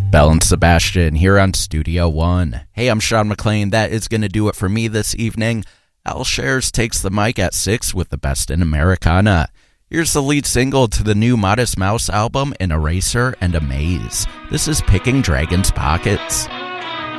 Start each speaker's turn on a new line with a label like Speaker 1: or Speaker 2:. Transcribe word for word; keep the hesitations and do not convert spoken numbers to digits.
Speaker 1: Bell and Sebastian here on Studio One. Hey, I'm Sean McLean. That is going to do it for me this evening. Al Shares takes the mic at six with the best in Americana. Here's the lead single to the new Modest Mouse album, An Eraser and a Maze. This is Picking Dragon's Pockets.